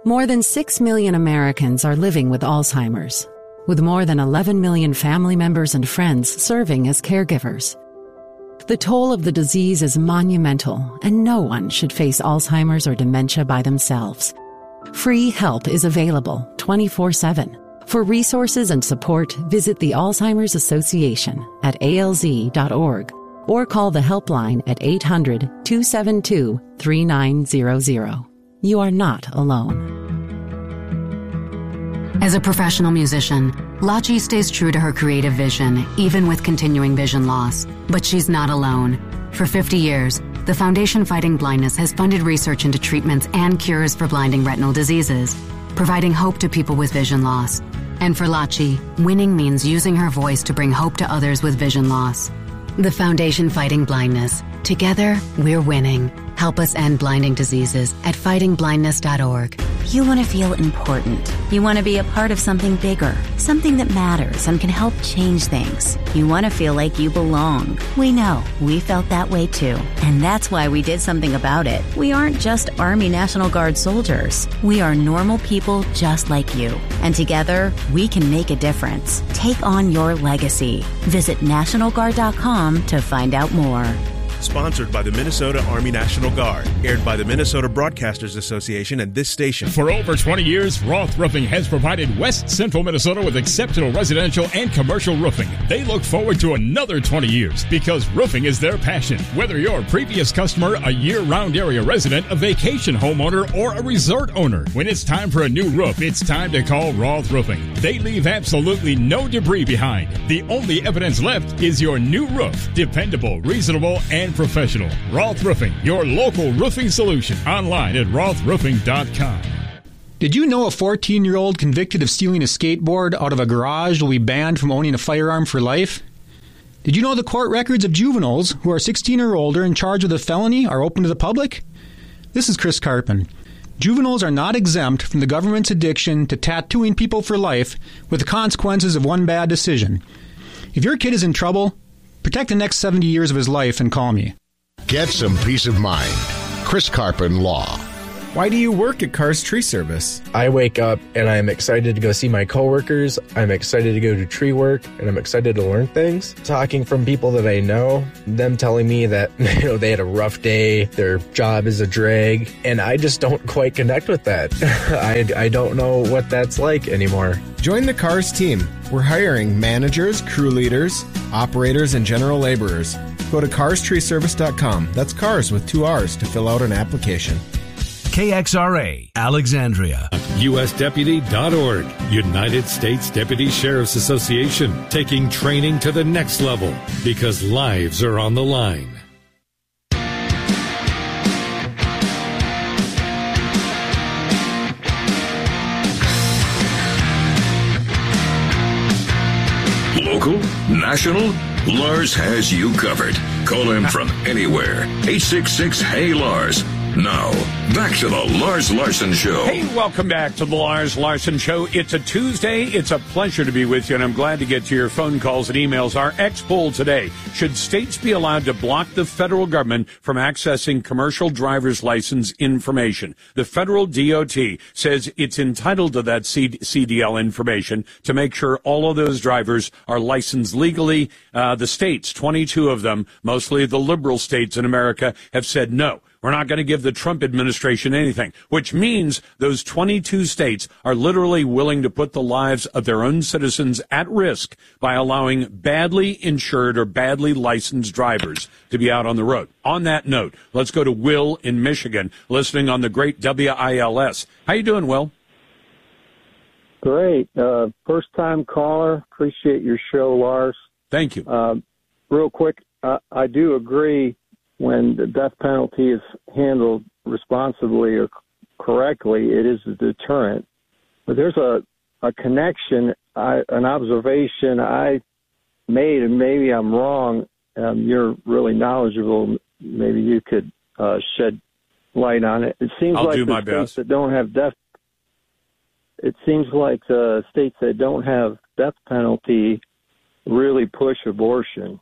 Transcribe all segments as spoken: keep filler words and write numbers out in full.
More than six million Americans are living with Alzheimer's, with more than eleven million family members and friends serving as caregivers. The toll of the disease is monumental, and no one should face Alzheimer's or dementia by themselves. Free help is available twenty-four seven. For resources and support, visit the Alzheimer's Association at A L Z dot org or call the helpline at eight hundred, two seven two, three nine zero zero. You are not alone. As a professional musician, Lachi stays true to her creative vision, even with continuing vision loss. But she's not alone. For fifty years, the Foundation Fighting Blindness has funded research into treatments and cures for blinding retinal diseases, providing hope to people with vision loss. And for Lachi, winning means using her voice to bring hope to others with vision loss. The Foundation Fighting Blindness. Together, we're winning. Help us end blinding diseases at fighting blindness dot org. You want to feel important. You want to be a part of something bigger, something that matters and can help change things. You want to feel like you belong. We know. We felt that way too. And that's why we did something about it. We aren't just Army National Guard soldiers. We are normal people just like you. And together, we can make a difference. Take on your legacy. Visit national guard dot com to find out more. Sponsored by the Minnesota Army National Guard. Aired by the Minnesota Broadcasters Association and this station. For over twenty years, Roth Roofing has provided West Central Minnesota with exceptional residential and commercial roofing. They look forward to another twenty years because roofing is their passion. Whether you're a previous customer, a year-round area resident, a vacation homeowner, or a resort owner, when it's time for a new roof, it's time to call Roth Roofing. They leave absolutely no debris behind. The only evidence left is your new roof. Dependable, reasonable, and professional. Roth Roofing, your local roofing solution. Online at roth roofing dot com. Did you know a fourteen-year-old convicted of stealing a skateboard out of a garage will be banned from owning a firearm for life? Did you know the court records of juveniles who are sixteen or older in charge of the felony are open to the public? This is Chris Carpin. Juveniles are not exempt from the government's addiction to tattooing people for life with the consequences of one bad decision. If your kid is in trouble, protect the next seventy years of his life and call me. Get some peace of mind. Chris Carpin Law. Why do you work at Cars Tree Service? I wake up and I'm excited to go see my coworkers. I'm excited to go to tree work, and I'm excited to learn things. Talking from people that I know, them telling me that you know they had a rough day, their job is a drag, and I just don't quite connect with that. I, I don't know what that's like anymore. Join the Cars team. We're hiring managers, crew leaders, operators, and general laborers. Go to cars tree service dot com. That's cars with two R's to fill out an application. K X R A, Alexandria. U S deputy dot org, United States Deputy Sheriff's Association, taking training to the next level because lives are on the line. Local, national, Lars has you covered. Call him from anywhere. eight six six, H E Y, Lars. Now, back to the Lars Larson Show. Hey, welcome back to the Lars Larson Show. It's a Tuesday. It's a pleasure to be with you, and I'm glad to get to your phone calls and emails. Our X poll today: should states be allowed to block the federal government from accessing commercial driver's license information? The federal D O T says it's entitled to that C D L information to make sure all of those drivers are licensed legally. Uh, the states, twenty-two of them, mostly the liberal states in America, have said no. We're not going to give the Trump administration anything, which means those twenty-two states are literally willing to put the lives of their own citizens at risk by allowing badly insured or badly licensed drivers to be out on the road. On that note, let's go to Will in Michigan, listening on the great W I L S. How you doing, Will? Great. Uh, first-time caller. Appreciate your show, Lars. Thank you. Uh, real quick, uh, I do agree when the death penalty is handled responsibly or correctly, it is a deterrent. But there's a, a connection, I, an observation I made, and maybe I'm wrong. Um, you're really knowledgeable. Maybe you could uh, shed light on it. It seems I'll like do the my states best. that don't have death. It seems like the states that don't have death penalty really push abortion.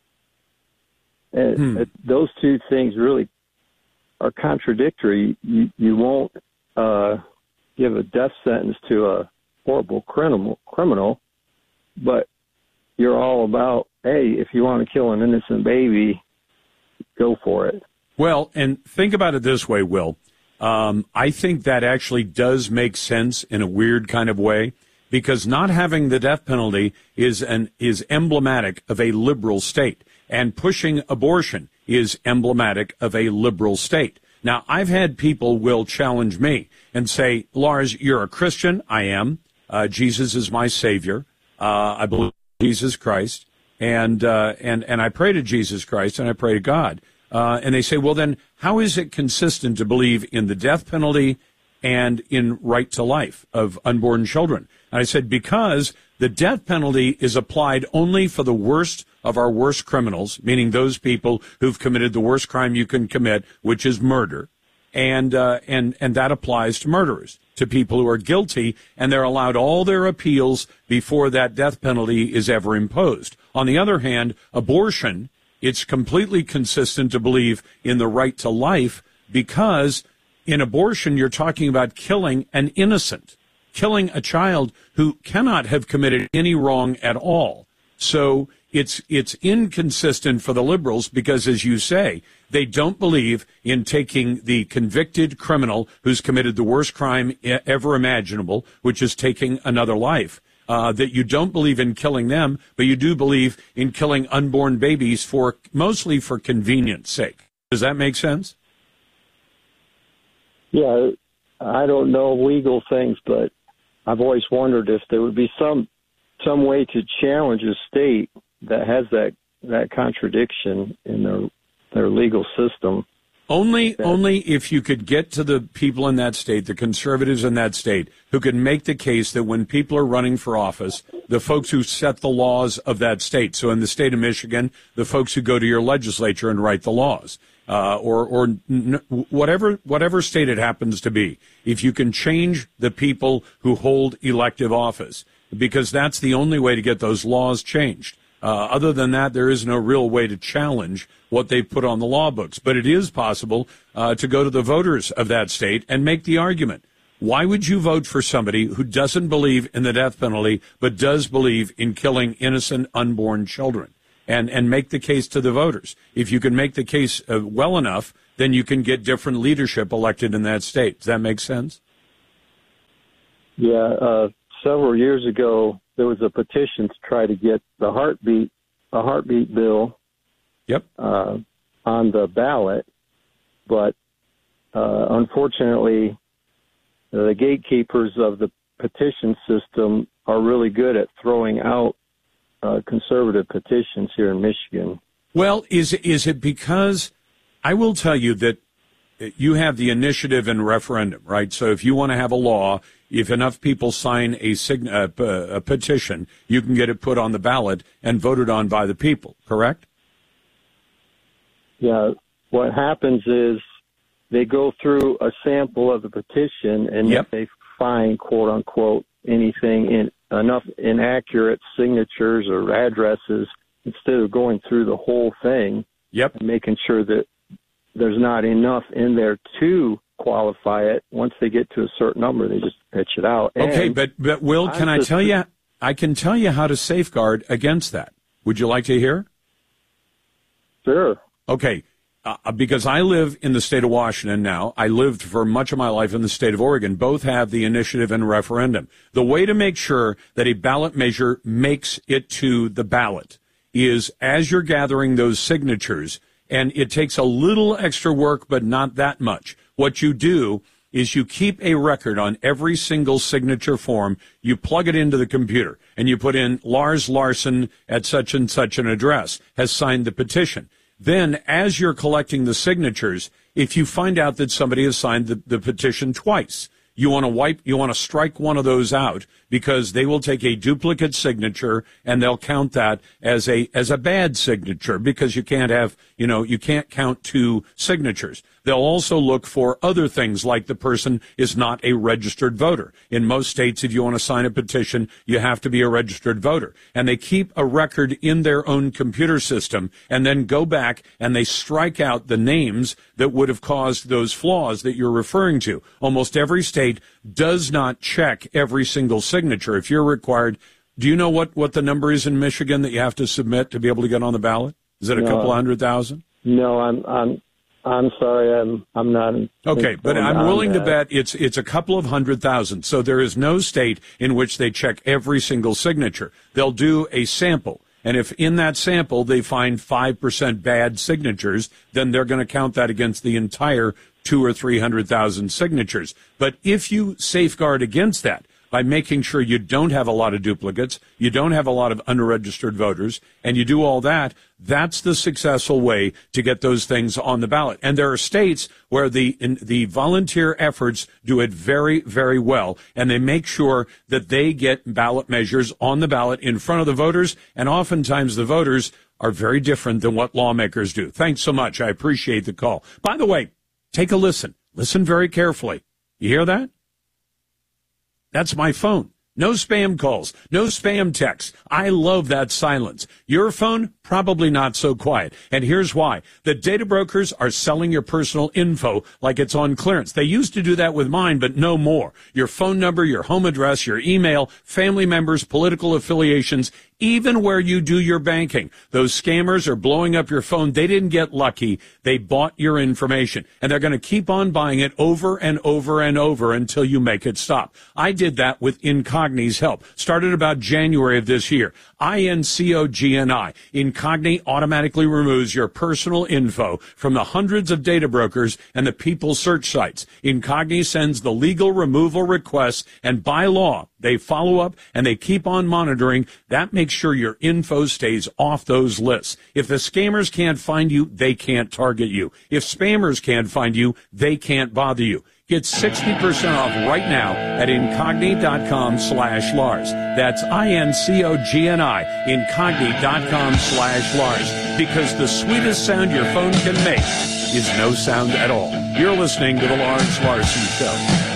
And hmm. it, those two things really are contradictory. You, you won't uh, give a death sentence to a horrible criminal, criminal, but you're all about, hey, if you want to kill an innocent baby, go for it. Well, and think about it this way, Will. Um, I think that actually does make sense in a weird kind of way, because not having the death penalty is an is emblematic of a liberal state, and pushing abortion is emblematic of a liberal state. Now, I've had people will challenge me and say, Lars, you're a Christian. I am. Uh, Jesus is my Savior. Uh, I believe in Jesus Christ. And, uh, and, and I pray to Jesus Christ and I pray to God. Uh, and they say, well, then how is it consistent to believe in the death penalty and in right to life of unborn children? And I said, because the death penalty is applied only for the worst of our worst criminals, meaning those people who've committed the worst crime you can commit, which is murder. And, uh, and, and that applies to murderers, to people who are guilty, and they're allowed all their appeals before that death penalty is ever imposed. On the other hand, abortion, it's completely consistent to believe in the right to life, because in abortion, you're talking about killing an innocent, killing a child who cannot have committed any wrong at all. So it's it's inconsistent for the liberals because, as you say, they don't believe in taking the convicted criminal who's committed the worst crime ever imaginable, which is taking another life. Uh, that you don't believe in killing them, but you do believe in killing unborn babies for mostly for convenience sake. Does that make sense? Yeah, I don't know legal things, but I've always wondered if there would be some some way to challenge a state that has that that contradiction in their their legal system. Only, that, only if you could get to the people in that state, the conservatives in that state, who can make the case that when people are running for office, the folks who set the laws of that state. So in the state of Michigan, the folks who go to your legislature and write the laws, uh, or or n- whatever whatever state it happens to be. If you can change the people who hold elective office, because that's the only way to get those laws changed. Uh, other than that, there is no real way to challenge what they've put on the law books. But it is possible uh, to go to the voters of that state and make the argument. Why would you vote for somebody who doesn't believe in the death penalty but does believe in killing innocent unborn children? And and make the case to the voters. If you can make the case uh, well enough, then you can get different leadership elected in that state. Does that make sense? Yeah, uh, several years ago, there was a petition to try to get the heartbeat, a heartbeat bill, yep, uh, on the ballot, but uh, unfortunately, the gatekeepers of the petition system are really good at throwing out uh, conservative petitions here in Michigan. Well, is is it because I will tell you that you have the initiative and referendum, right? So if you want to have a law, if enough people sign a, sign, uh, a petition, you can get it put on the ballot and voted on by the people, correct? Yeah. What happens is they go through a sample of the petition, and yep. if they find, quote unquote, anything in enough inaccurate signatures or addresses, instead of going through the whole thing, yep, and making sure that there's not enough in there to qualify it, once they get to a certain number, they just pitch it out. Okay, and but but Will, can I tell you? I can tell you how to safeguard against that. Would you like to hear? Sure. Okay, uh, because I live in the state of Washington now. I lived for much of my life in the state of Oregon. Both have the initiative and referendum. The way to make sure that a ballot measure makes it to the ballot is, as you're gathering those signatures, and it takes a little extra work, but not that much. What you do is you keep a record on every single signature form. You plug it into the computer, and you put in Lars Larson at such and such an address has signed the petition. Then, as you're collecting the signatures, if you find out that somebody has signed the, the petition twice, you want to wipe, you want to strike one of those out, because they will take a duplicate signature and they'll count that as a as a bad signature, because you can't have, you know, you can't count two signatures. They'll also look for other things, like the person is not a registered voter. In most states, if you want to sign a petition, you have to be a registered voter. And they keep a record in their own computer system and then go back and they strike out the names that would have caused those flaws that you're referring to. Almost every state state does not check every single signature. If you're required, do you know what, what the number is in Michigan that you have to submit to be able to get on the ballot? Is it a no, couple hundred thousand? No, I'm I'm I'm sorry, I'm I'm not. Okay, but I'm willing to bet it's it's a couple of hundred thousand. So there is no state in which they check every single signature. They'll do a sample. And if in that sample they find five percent bad signatures, then they're going to count that against the entire two or three hundred thousand signatures. But if you safeguard against that by making sure you don't have a lot of duplicates, you don't have a lot of unregistered voters, and you do all that, that's the successful way to get those things on the ballot. And there are states where the in, the volunteer efforts do it very, very well, and they make sure that they get ballot measures on the ballot in front of the voters, and oftentimes the voters are very different than what lawmakers do. Thanks so much. I appreciate the call. By the way, take a listen. Listen very carefully. You hear that? That's my phone. No spam calls, no spam texts. I love that silence. Your phone, probably not so quiet. And here's why. The data brokers are selling your personal info like it's on clearance. They used to do that with mine, but no more. Your phone number, your home address, your email, family members, political affiliations, even where you do your banking. Those scammers are blowing up your phone. They didn't get lucky. They bought your information, and they're going to keep on buying it over and over and over until you make it stop. I did that with Incogni's help. Started about January of this year. I N C O G N I. Incogni automatically removes your personal info from the hundreds of data brokers and the people search sites. Incogni sends the legal removal requests, and by law, they follow up and they keep on monitoring. That makes sure your info stays off those lists. If the scammers can't find you, they can't target you. If spammers can't find you, they can't bother you. Get sixty percent off right now at Incogni.com slash Lars. That's I-N-C-O-G-N-I, Incogni.com slash Lars. Because the sweetest sound your phone can make is no sound at all. You're listening to The Lars Larson Show.